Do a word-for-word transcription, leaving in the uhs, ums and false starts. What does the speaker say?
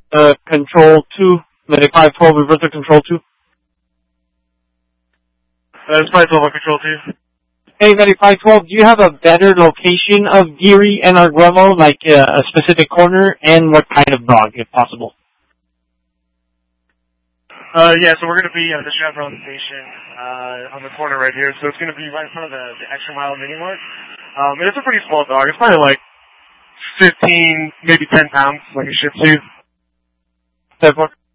uh, control two, ninety-five twelve reverser control two. That's five twelve on control two. Hey, ninety-five twelve, do you have a better location of Geary and Arguello, like uh, a specific corner, and what kind of dog, if possible? Uh, yeah, so we're going to be at the Chevron station uh, on the corner right here. So it's going to be right in front of the, the Extra Mile Mini Mart. Um, and it's a pretty small dog. It's probably like fifteen, maybe ten pounds, like a Shih Tzu. ten